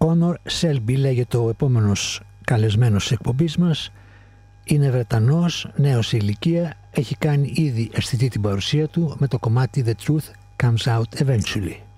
Connor Selby λέγεται ο επόμενος καλεσμένος της εκπομπής μας. Είναι Βρετανός, νέος σε ηλικία, έχει κάνει ήδη αισθητή την παρουσία του με το κομμάτι The Truth Comes Out Eventually.